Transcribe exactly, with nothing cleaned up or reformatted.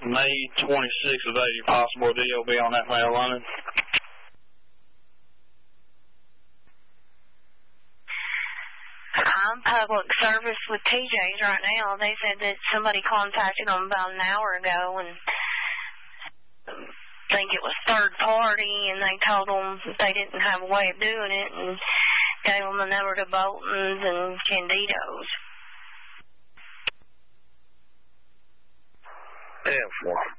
May twenty-sixth of eighty, possible D O B on that mail line. I'm public service with T J's right now. They said that somebody contacted them about an hour ago and I think it was third party, and they told them they didn't have a way of doing it and gave them the number to Bolton's and Candido's. ten four.